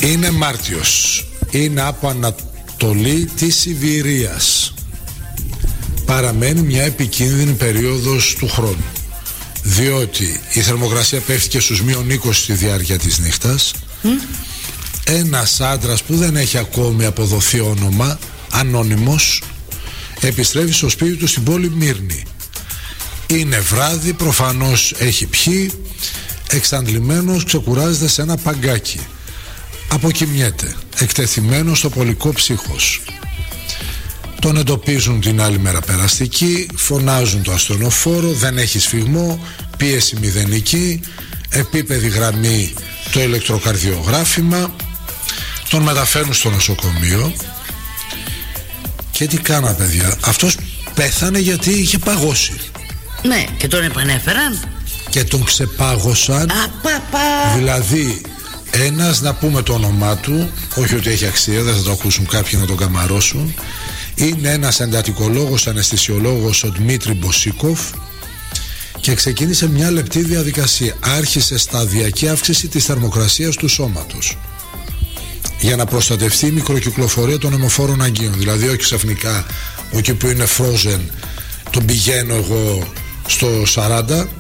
Είναι Μάρτιος. Είναι από Ανατολή της Σιβηρίας. Παραμένει μια επικίνδυνη περίοδος του χρόνου, διότι η θερμοκρασία πέφτει και στους -20 στη διάρκεια της νύχτας. Ένας άντρας που δεν έχει ακόμη αποδοθεί όνομα, ανώνυμος, επιστρέφει στο σπίτι του στην πόλη Μύρνη. Είναι βράδυ, προφανώς έχει πιει, εξαντλημένος ξεκουράζεται σε ένα παγκάκι. Αποκοιμιέται, εκτεθειμένος στο πολικό ψύχος. Τον εντοπίζουν την άλλη μέρα περαστική, φωνάζουν το ασθενοφόρο, δεν έχει σφυγμό, πίεση μηδενική, επίπεδη γραμμή το ηλεκτροκαρδιογράφημα. Τον μεταφέρουν στο νοσοκομείο. Και τι κάνα, παιδιά? Αυτός πέθανε γιατί είχε παγώσει. Ναι, και τον επανέφεραν. Και τον ξεπάγωσαν. Δηλαδή ένας, να πούμε το όνομά του, όχι ότι έχει αξία, δεν θα το ακούσουν κάποιοι να τον καμαρώσουν, είναι ένας εντατικολόγος, αναισθησιολόγος, ο Δημήτρη Μποσίκοφ, και ξεκίνησε μια λεπτή διαδικασία. Άρχισε σταδιακή αύξηση της θερμοκρασίας του σώματος για να προστατευτεί η μικροκυκλοφορία των αιμοφόρων αγγείων. Δηλαδή όχι ξαφνικά εκεί που είναι frozen τον πηγαίνω εγώ στο 40.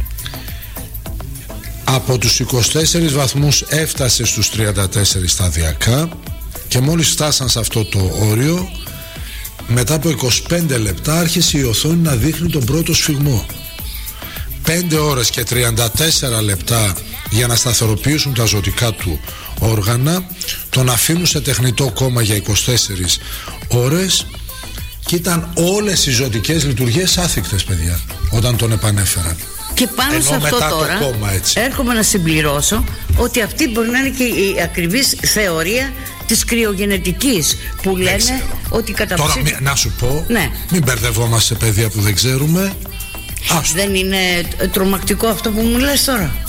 Από τους 24 βαθμούς έφτασε στους 34 σταδιακά, και μόλις φτάσαν σε αυτό το όριο, μετά από 25 λεπτά άρχισε η οθόνη να δείχνει τον πρώτο σφυγμό. 5 ώρες και 34 λεπτά για να σταθεροποιήσουν τα ζωτικά του όργανα. Τον αφήνουν σε τεχνητό κόμμα για 24 ώρες και ήταν όλες οι ζωτικές λειτουργίες άθικτες, παιδιά, όταν τον επανέφεραν. Και πάνω ενώ σε αυτό τώρα κόμμα, έρχομαι να συμπληρώσω ότι αυτή μπορεί να είναι και η ακριβής θεωρία της κρυογενετικής που λένε ότι Τώρα να σου πω, ναι, μην μπερδευόμαστε σε παιδεία που δεν ξέρουμε. Δεν είναι τρομακτικό αυτό που μου λες τώρα?